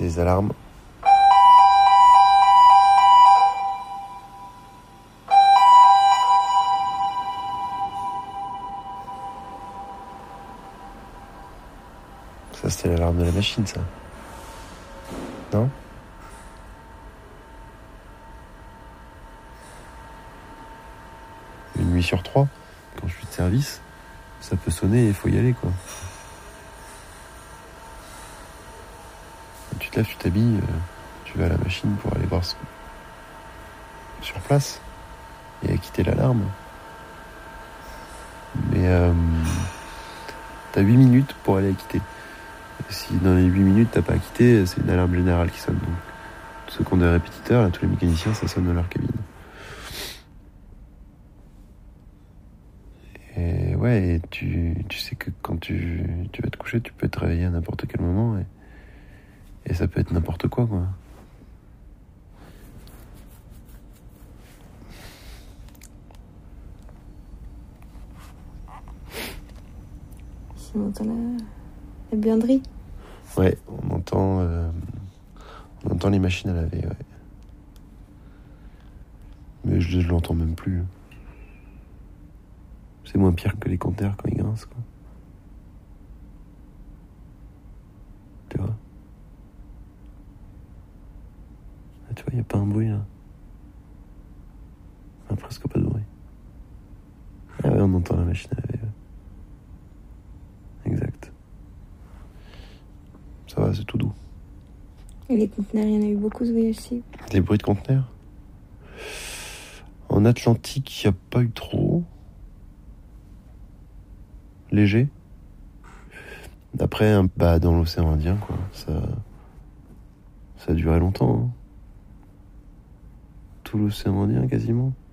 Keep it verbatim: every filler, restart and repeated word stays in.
ces alarmes. Ça, c'était l'alarme de la machine, ça. Non ? Une nuit sur trois, quand je suis de service, ça peut sonner et il faut y aller, quoi. Quand tu te lèves, tu t'habilles, euh, tu vas à la machine pour aller voir ce... sur place et quitter l'alarme. Mais euh, t'as huit minutes pour aller quitter. Et si dans les huit minutes t'as pas quitté, c'est une alarme générale qui sonne. Donc tous ceux qui ont des répétiteurs, là, tous les mécaniciens, ça sonne dans leur cabine. Et ouais, et tu, tu sais que quand tu, tu vas te coucher, tu peux te réveiller à n'importe quel moment et, et ça peut être n'importe quoi, quoi. On entend la, la buanderie. Ouais, on entend, euh, on entend les machines à laver, ouais. Mais je, je l'entends même plus. C'est moins pire que les compteurs quand ils grincent, quoi. Tu vois ? Ah, tu vois, il n'y a pas un bruit, là. Ah, presque pas de bruit. Ah ouais, on entend la machine à laver, ouais. Exact. Ça va, c'est tout doux. Et les conteneurs, il y en a eu beaucoup ce voyage-ci. Les bruits de conteneurs ? En Atlantique, il n'y a pas eu trop. Léger. Après, bah, dans l'océan Indien, quoi. Ça, ça a duré longtemps, hein. Tout l'océan Indien, quasiment.